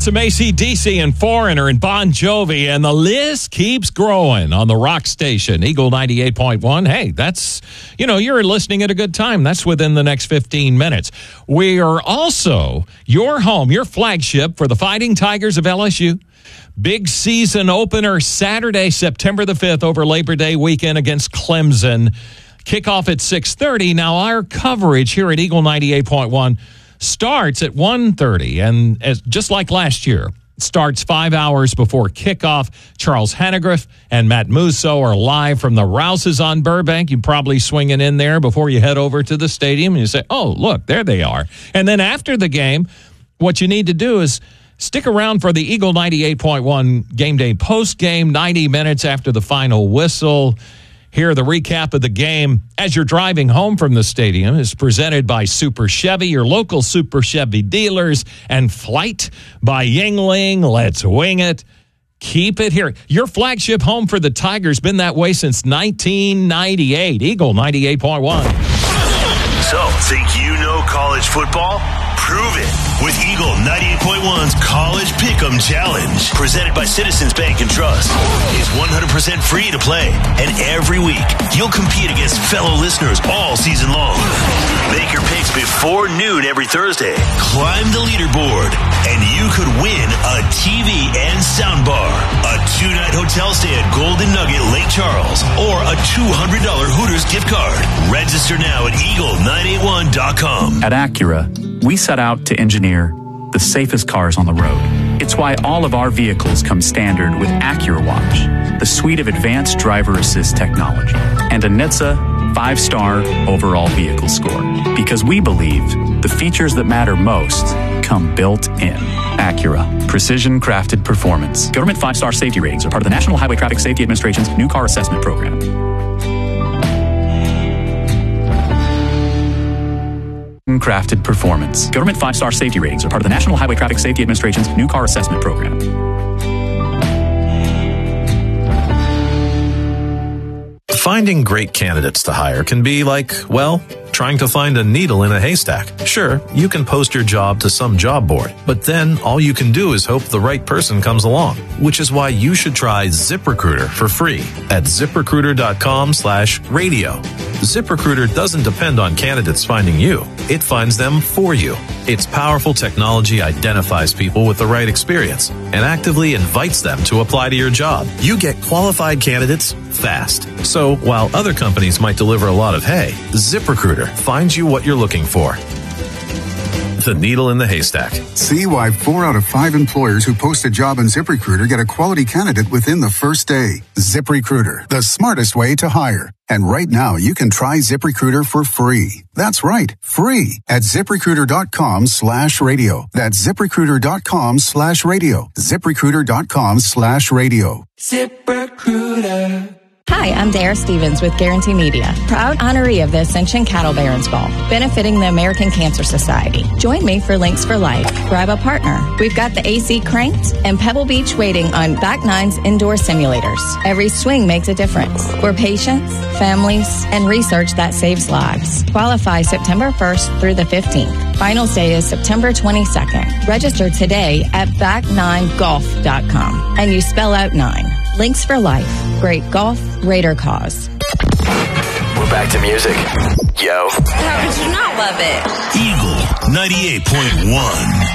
got some AC/DC and Foreigner and Bon Jovi, and the list keeps growing on the rock station, Eagle 98.1. Hey, that's, you're listening at a good time. That's within the next 15 minutes. We are also your home, your flagship for the Fighting Tigers of LSU. Big season opener Saturday, September the 5th over Labor Day weekend against Clemson. Kickoff at 6:30. Now, our coverage here at Eagle 98.1 starts at 1:30, and just like last year, it starts 5 hours before kickoff. Charles Hannegriff and Matt Musso are live from the Rouses on Burbank. You're probably swinging in there before you head over to the stadium, and you say, oh, look, there they are. And then after the game, what you need to do is stick around for the Eagle 98.1 game day post-game, 90 minutes after the final whistle. Here, the recap of the game as you're driving home from the stadium is presented by Super Chevy, your local Super Chevy dealers, and Flight by Yingling. Let's wing it. Keep it here. Your flagship home for the Tigers, been that way since 1998. Eagle 98.1. So, think you know college football? Prove it with Eagle 98.1's College Pick'em Challenge, presented by Citizens Bank and Trust. It's 100% free to play, and every week you'll compete against fellow listeners all season long. Make your picks before noon every Thursday. Climb the leaderboard, and you could win a TV and soundbar, a 2-night hotel stay at Golden Nugget Lake Charles, or a $200 Hooters gift card. Register now at eagle981.com. At Acura, we set out to engineer the safest cars on the road. It's why all of our vehicles come standard with Acura Watch, the suite of advanced driver assist technology, and a NHTSA 5-star overall vehicle score. Because we believe the features that matter most come built in. Acura, precision-crafted performance. Government 5-star safety ratings are part of the National Highway Traffic Safety Administration's new car assessment program. Crafted performance. Government 5-star safety ratings are part of the National Highway Traffic Safety Administration's new car assessment program. Finding great candidates to hire can be like, well, trying to find a needle in a haystack. Sure, you can post your job to some job board, but then all you can do is hope the right person comes along, which is why you should try ZipRecruiter for free at ZipRecruiter.com/radio. ZipRecruiter doesn't depend on candidates finding you. It finds them for you. Its powerful technology identifies people with the right experience and actively invites them to apply to your job. You get qualified candidates fast. So while other companies might deliver a lot of hay, ZipRecruiter finds you what you're looking for. The needle in the haystack. See why 4 out of 5 employers who post a job on ZipRecruiter get a quality candidate within the first day. ZipRecruiter, the smartest way to hire. And right now, you can try ZipRecruiter for free. That's right, free at ZipRecruiter.com/radio. That's ZipRecruiter.com/radio. ZipRecruiter.com/radio. ZipRecruiter. Hi, I'm Dara Stevens with Guarantee Media, proud honoree of the Ascension Cattle Barons Ball, benefiting the American Cancer Society. Join me for Links for Life. Grab a partner. We've got the AC cranked and Pebble Beach waiting on Back Nine's indoor simulators. Every swing makes a difference. We're patients, families, and research that saves lives. Qualify September 1st through the 15th. Finals day is September 22nd. Register today at back9golf.com and you spell out 9. Links for Life. Great golf, greater cause. We're back to music. Yo. How could you not love it? Eagle 98.1.